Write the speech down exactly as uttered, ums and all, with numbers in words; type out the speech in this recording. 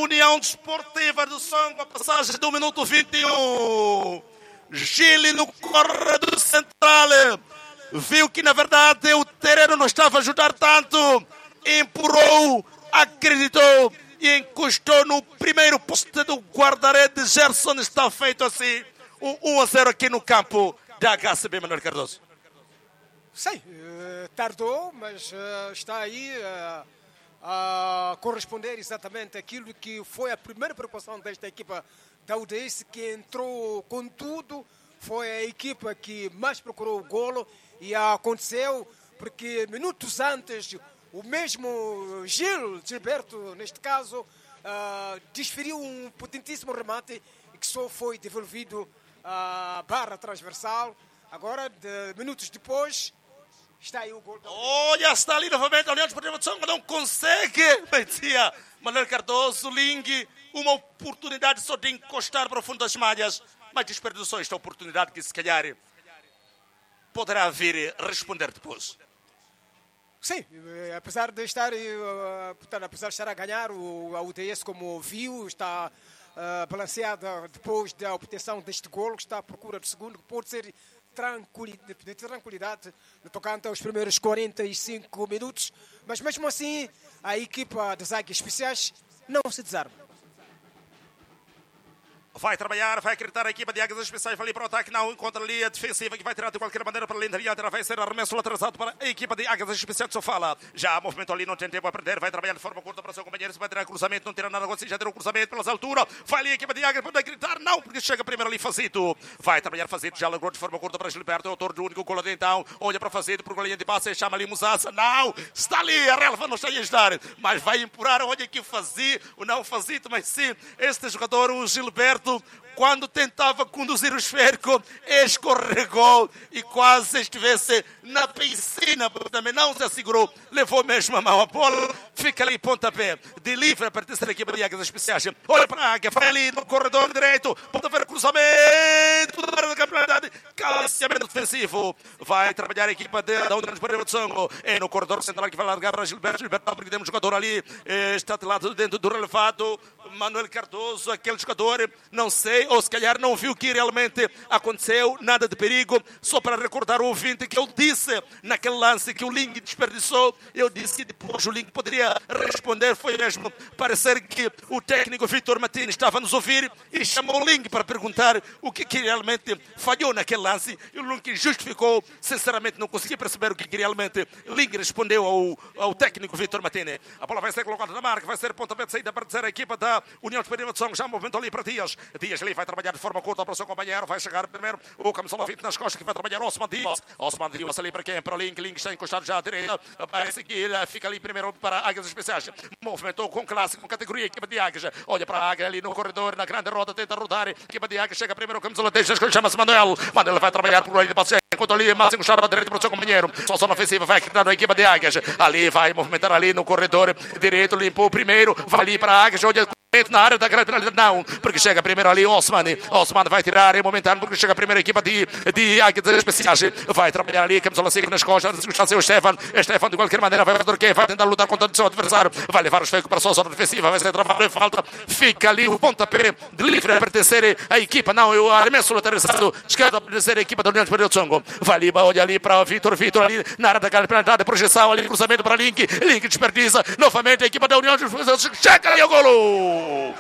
União Desportiva do Songo, a passagem do minuto vinte e um. Gili no corredor central. Viu que, na verdade, o terreno não estava a ajudar tanto. Empurrou, acreditou e encostou no primeiro poste do guarda-rede. Gerson. Está feito assim. um a zero aqui no campo da H C B, Manuel Cardoso. Sim, tardou, mas está aí a corresponder exatamente aquilo que foi a primeira preocupação desta equipa da U D S, que entrou com tudo. Foi a equipa que mais procurou o golo e aconteceu porque minutos antes o mesmo Gil, Gilberto, neste caso, uh, desferiu um potentíssimo remate que só foi devolvido à barra transversal. Agora, de, minutos depois, está aí o gol. Olha, está ali novamente a União Desportiva do Songo, não consegue, metia Manuel Cardoso, Ling, uma oportunidade só de encostar para o fundo das malhas, mas desperdiçou esta oportunidade que se calhar poderá vir responder depois. Sim, apesar de estar, portanto, apesar de estar a ganhar, o, a U D S, como viu, está uh, balanceada depois da obtenção deste golo, que está à procura do segundo, que pode ser tranquilidade, de tranquilidade no tocante aos primeiros quarenta e cinco minutos, mas mesmo assim a equipa das Águias Especiais não se desarma. Vai trabalhar, vai acreditar a equipa de Águias Especiais, vai ali para o ataque, não encontra ali a defensiva que vai tirar de qualquer maneira para a linha de adiante, vai ser arremesso atrasado para a equipa de Águias Especiais de Sofala. Já movimento ali, não tem tempo a aprender, vai trabalhar de forma curta para o seu companheiro, se vai tirar cruzamento, não tira nada, agora já tirou cruzamento pelas alturas, vai ali a equipa de Águias, pode acreditar, não, porque chega primeiro ali Fazito, vai trabalhar Fazito, já logrou de forma curta para Gilberto, é o autor do único golo de então, olha para Fazito, por linha de passe, chama ali Musaça, não, está ali, a relva não está a estar, mas vai empurrar, olha aqui Fazito, o não Fazito, mas sim, este jogador, o Gilberto, quando tentava conduzir o esférico, escorregou e quase estivesse na piscina, também não se assegurou, levou mesmo a mão a bola, fica ali pontapé de livre a pertencer à equipa de Águias Especiais. Olha para a Águia, vai ali no corredor direito, pode haver cruzamento da campeonato, calciamento defensivo, vai trabalhar a equipa de, da União Desportiva do Songo, é no corredor central que vai largar para Gilberto, Gilberto, porque temos um jogador ali, está de lado dentro do relevado, Manuel Cardoso, aquele jogador, não sei, ou se calhar não viu que realmente aconteceu, nada de perigo, só para recordar o ouvinte que eu disse naquele lance que o Ling desperdiçou, eu disse que depois o Ling poderia responder, foi mesmo parecer que o técnico Vitor Martins estava a nos ouvir e chamou o Ling para perguntar o que, que realmente falhou naquele lance, e o Ling justificou, sinceramente não consegui perceber o que, que realmente o Ling respondeu ao, ao técnico Vitor Martins. A bola vai ser colocada na marca, vai ser pontapé de saída para dizer a equipa da União Desportiva de Songo, já movimento ali para Dias, Dias ali vai trabalhar de forma curta para o seu companheiro, vai chegar primeiro o camisola vinte nas costas que vai trabalhar Osman Dias, Osman Dias ali para quem? Para o Link, Link está encostado já à direita, parece que ele fica ali primeiro para Águias Especiais, movimentou com classe, com categoria, equipa de Águias, olha para a Águia ali no corredor, na grande roda, tenta rodar, equipa de Águias chega primeiro o camisola deixa, chama-se Manuel, Manuel vai trabalhar por ali de passe, enquanto ali mais encostado à direita para o seu companheiro, só zona ofensiva, vai acreditar na equipa de Águias, ali vai movimentar ali no corredor direito, limpou o primeiro, vai ali para a Águias, olha na área da grande penalidade, não, porque chega primeiro ali Osman, Osman vai tirar em momentâneo, porque chega a primeira equipa de, de Águias Especiais, vai trabalhar ali, camisola cinco nas costas, está o Stefan, Stefan de qualquer maneira vai fazer o quê? Vai tentar lutar contra o seu adversário, vai levar o esfego para a sua zona defensiva, vai ser travado em falta, fica ali o pontapé de livre a pertencer à equipa, não, o arremesso lateralizado, esquerdo a pertencer à equipa da União Desportiva do Songo, vai ali, olha ali para o Vitor, Vitor ali na área da grande penalidade, projeção ali, cruzamento para Link, Link desperdiça, novamente a equipa da União Desportiva do Songo, chega ali o golo!